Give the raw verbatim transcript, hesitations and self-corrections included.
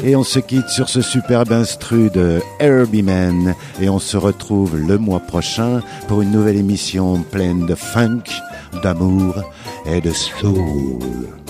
Et on se quitte sur ce superbe instru de Herbie Man. Et on se retrouve le mois prochain pour une nouvelle émission pleine de funk, d'amour et de soul.